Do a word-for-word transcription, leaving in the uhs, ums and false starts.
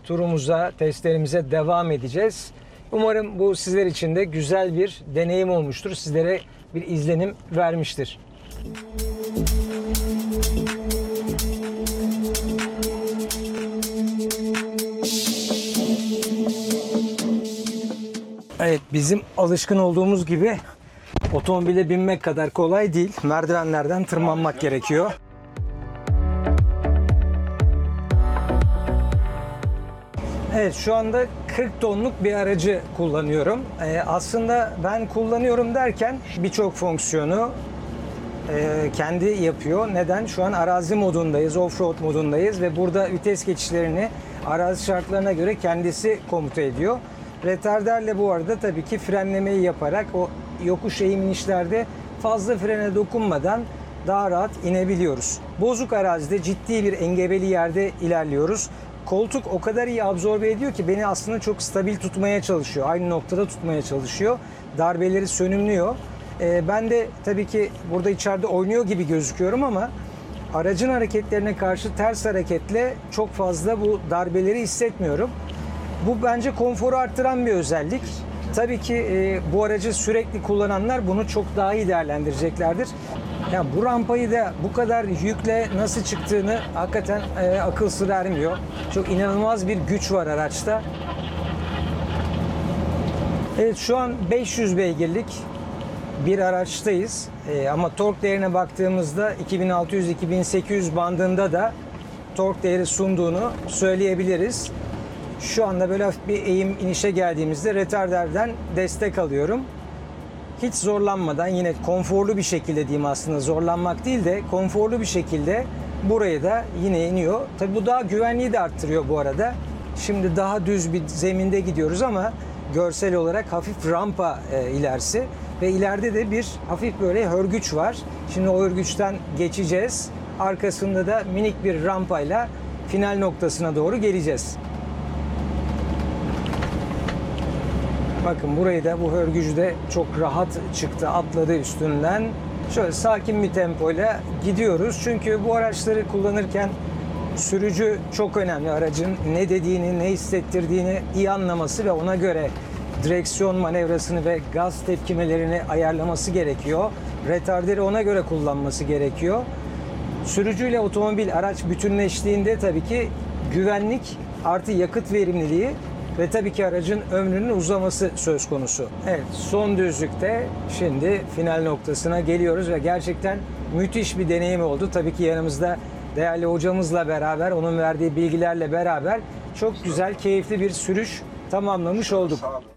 turumuza, testlerimize devam edeceğiz. Umarım bu sizler için de güzel bir deneyim olmuştur. Sizlere bir izlenim vermiştir. Evet, bizim alışkın olduğumuz gibi otomobile binmek kadar kolay değil. Merdivenlerden tırmanmak gerekiyor. Evet, şu anda kırk tonluk bir aracı kullanıyorum. Ee, aslında ben kullanıyorum derken birçok fonksiyonu e, kendi yapıyor. Neden? Şu an arazi modundayız, off-road modundayız ve burada vites geçişlerini arazi şartlarına göre kendisi komuta ediyor. Retarderle bu arada tabii ki frenlemeyi yaparak o yokuş eğim inişlerde fazla frene dokunmadan daha rahat inebiliyoruz. Bozuk arazide ciddi bir engebeli yerde ilerliyoruz. Koltuk o kadar iyi absorbe ediyor ki beni aslında çok stabil tutmaya çalışıyor. Aynı noktada tutmaya çalışıyor. Darbeleri sönümlüyor. Ee, ben de tabii ki burada içeride oynuyor gibi gözüküyorum ama aracın hareketlerine karşı ters hareketle çok fazla bu darbeleri hissetmiyorum. Bu bence konforu arttıran bir özellik. Tabii ki e, bu aracı sürekli kullananlar bunu çok daha iyi değerlendireceklerdir. Ya bu rampayı da bu kadar yükle nasıl çıktığını hakikaten e, akıl sır ermiyor. Çok inanılmaz bir güç var araçta. Evet, şu an beş yüz beygirlik bir araçtayız. E, ama tork değerine baktığımızda iki bin altı yüz iki bin sekiz yüz bandında da tork değeri sunduğunu söyleyebiliriz. Şu anda böyle hafif bir eğim inişe geldiğimizde retarderden destek alıyorum. Hiç zorlanmadan, yine konforlu bir şekilde diyeyim, aslında zorlanmak değil de konforlu bir şekilde buraya da yine iniyor. Tabii bu daha güvenliği de arttırıyor bu arada. Şimdi daha düz bir zeminde gidiyoruz ama görsel olarak hafif rampa e, ilerisi ve ileride de bir hafif böyle hörgüç var. Şimdi o hörgüçten geçeceğiz. Arkasında da minik bir rampayla final noktasına doğru geleceğiz. Bakın burayı da bu hörgücde çok rahat çıktı, atladı üstünden. Şöyle sakin bir tempoyla gidiyoruz. Çünkü bu araçları kullanırken sürücü çok önemli. Aracın ne dediğini, ne hissettirdiğini iyi anlaması ve ona göre direksiyon manevrasını ve gaz tepkimelerini ayarlaması gerekiyor. Retarderi ona göre kullanması gerekiyor. Sürücüyle otomobil, araç bütünleştiğinde tabii ki güvenlik artı yakıt verimliliği ve tabii ki aracın ömrünün uzaması söz konusu. Evet, son düzlükte şimdi final noktasına geliyoruz ve gerçekten müthiş bir deneyim oldu. Tabii ki yanımızda değerli hocamızla beraber, onun verdiği bilgilerle beraber çok güzel, keyifli bir sürüş tamamlamış olduk.